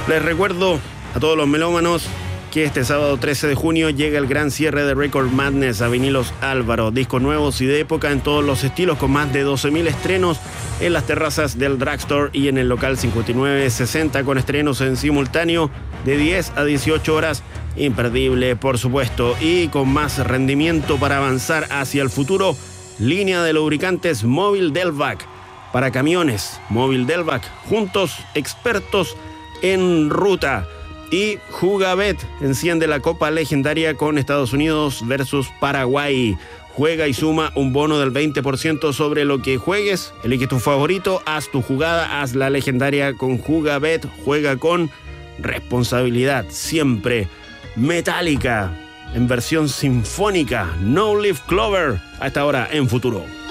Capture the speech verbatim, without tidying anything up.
Les recuerdo a todos los melómanos que este sábado trece de junio llega el gran cierre de Record Madness a Vinilos Álvaro. Discos nuevos y de época en todos los estilos, con más de doce mil estrenos en las terrazas del Drugstore y en el local cincuenta y nueve sesenta, con estrenos en simultáneo de diez a dieciocho horas. Imperdible, por supuesto, y con más rendimiento para avanzar hacia el futuro. Línea de lubricantes Móvil Delvac para camiones. Móvil Delvac, juntos expertos en ruta. Y Jugabet enciende la Copa Legendaria con Estados Unidos versus Paraguay. Juega y suma un bono del veinte por ciento sobre lo que juegues. Elige tu favorito, haz tu jugada, haz la legendaria con Jugabet. Juega con responsabilidad siempre. Metallica en versión sinfónica, No Leaf Clover, a esta hora en Futuro.